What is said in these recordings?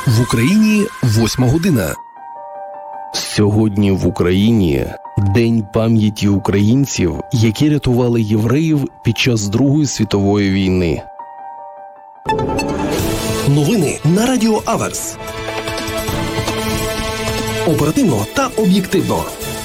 В Україні 8 година. Сьогодні в Україні День пам'яті українців, які рятували євреїв під час Другої світової війни. Новини на Радіо Аверс. Оперативно та об'єктивно.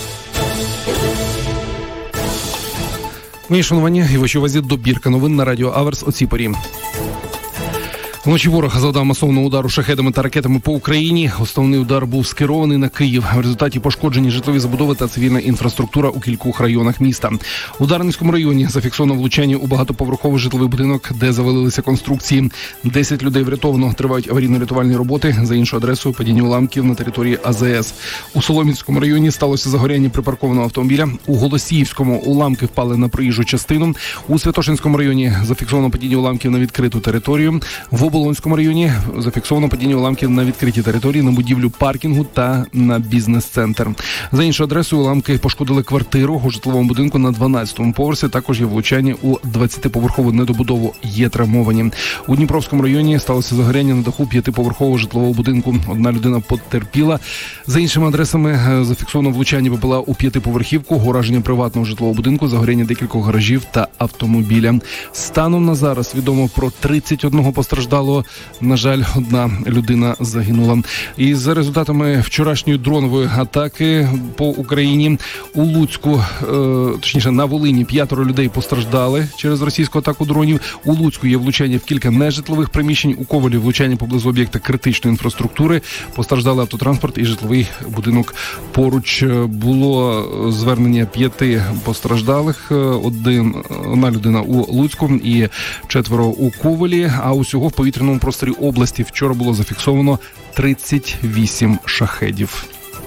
Мої шанування і вашій увазі добірка новин на Радіо Аверс о цій порі. Вночі ворог завдав масовного удару шахедами та ракетами по Україні. Основний удар був скерований на Київ. В результаті пошкоджені житлові забудови та цивільна інфраструктура у кількох районах міста. У Дарницькому районі зафіксовано влучання у багатоповерховий житловий будинок, де завалилися конструкції. 10 людей врятовано. Тривають аварійно-рятувальні роботи. За іншою адресою падіння уламків на території АЗС. У Солом'янському районі сталося загоряння припаркованого автомобіля. У Голосіївському уламки впали на проїжджу частину. У Святошинському районі зафіксовано падіння уламків на відкриту територію. В Оболонському районі зафіксовано падіння уламків на відкритій території, на будівлю паркінгу та на бізнес-центр. За іншою адресою уламки пошкодили квартиру у житловому будинку на 12-му поверсі. Також є влучання у 20-поверхову недобудову. Є травмовані. У Дніпровському районі сталося загоряння на даху 5-поверхового житлового будинку. Одна людина потерпіла. За іншими адресами зафіксовано влучання БПЛА у 5-поверхівку, ураження приватного житлового будинку, загоряння декількох гаражів та автомобіля. Станом на зараз відомо про 31 постраждалого. На жаль, одна людина загинула. І за результатами вчорашньої дронової атаки по Україні у Луцьку, точніше на Волині, 5 людей постраждали через російську атаку дронів. У Луцьку є влучання в кілька нежитлових приміщень. У Ковалі влучання поблизу об'єкта критичної інфраструктури. Постраждали автотранспорт і житловий будинок поруч. Було звернення 5 постраждалих. Одна людина у Луцьку і 4 у Ковалі. А усього в повітряному просторі області вчора було зафіксовано 38 шахедів.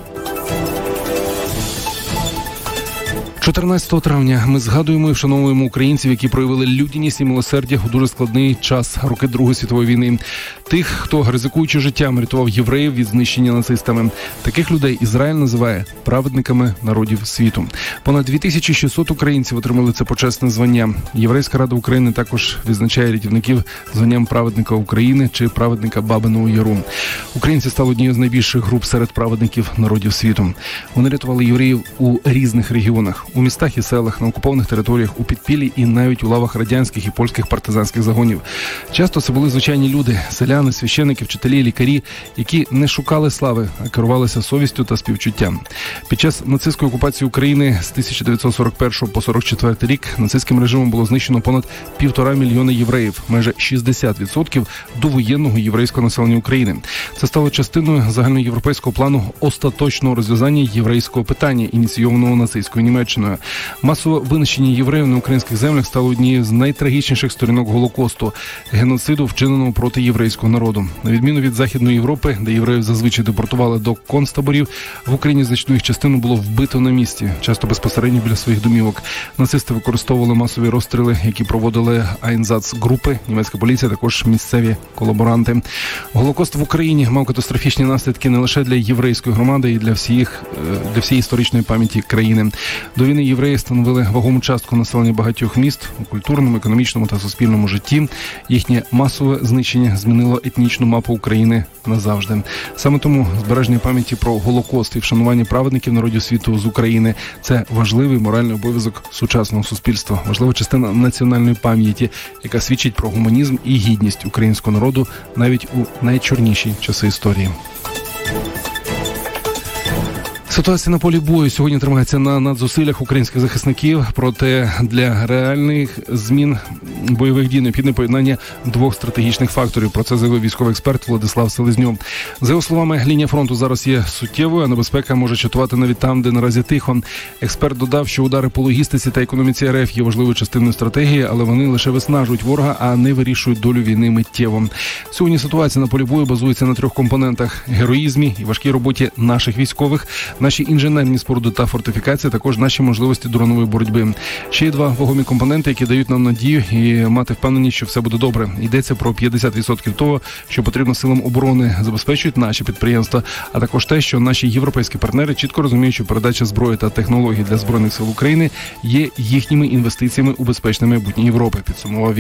14 травня ми згадуємо і вшановуємо українців, які проявили людяність і милосердя у дуже складний час роки Другої світової війни. Тих, хто, ризикуючи життям, рятував євреїв від знищення нацистами. Таких людей Ізраїль називає праведниками народів світу. Понад 2600 українців отримали це почесне звання. Єврейська рада України також відзначає рятівників званням праведника України чи праведника Бабиного Яру. Українці стали однією з найбільших груп серед праведників народів світу. Вони рятували євреїв у різних регіонах. У містах і селах, на окупованих територіях, у підпіллі і навіть у лавах радянських і польських партизанських загонів. Часто це були звичайні люди, селяни, священники, вчителі, лікарі, які не шукали слави, а керувалися совістю та співчуттям. Під час нацистської окупації України з 1941 по 1944 рік нацистським режимом було знищено понад 1,5 мільйона євреїв, майже 60% довоєнного єврейського населення України. Це стало частиною загальноєвропейського плану остаточного розв'язання єврейського питання, ініційованого нацистською Німеччиною. Масове винищення євреїв на українських землях стало однією з найтрагічніших сторінок Голокосту – геноциду, вчиненого проти єврейського народу. На відміну від Західної Європи, де євреїв зазвичай депортували до концтаборів, в Україні значну їх частину було вбито на місці, часто безпосередньо біля своїх домівок. Нацисти використовували масові розстріли, які проводили Айнзац-групи, німецька поліція, також місцеві колаборанти. Голокост в Україні мав катастрофічні наслідки не лише для єврейської громади і для всієї історичної пам'яті країни. До війни євреї становили вагому частку населення багатьох міст у культурному, економічному та суспільному житті. Їхнє масове знищення змінило етнічну мапу України назавжди. Саме тому збереження пам'яті про Голокост і вшанування праведників народів світу з України – це важливий моральний обов'язок сучасного суспільства, важлива частина національної пам'яті, яка свідчить про гуманізм і гідність українського народу навіть у найчорніші часи історії. Ситуація на полі бою сьогодні тримається на надзусиллях українських захисників, проте для реальних змін бойових дій необхідне поєднання двох стратегічних факторів. Про це заявив військовий експерт Владислав Селезньов. За його словами, лінія фронту зараз є суттєвою, а небезпека може чатувати навіть там, де наразі тихо. Експерт додав, що удари по логістиці та економіці РФ є важливою частиною стратегії, але вони лише виснажують ворога, а не вирішують долю війни миттєво. Сьогодні ситуація на полі бою базується на 3 компонентах – героїзмі і важкій роботі наших військових, наші інженерні споруди та фортифікації, також наші можливості дронової боротьби. Ще є 2 вагомі компоненти, які дають нам надію і мати впевненість, що все буде добре. Йдеться про 50% того, що потрібно силам оборони, забезпечують наші підприємства, а також те, що наші європейські партнери чітко розуміють, що передача зброї та технологій для Збройних сил України є їхніми інвестиціями у безпечне майбутнє Європи, підсумував він.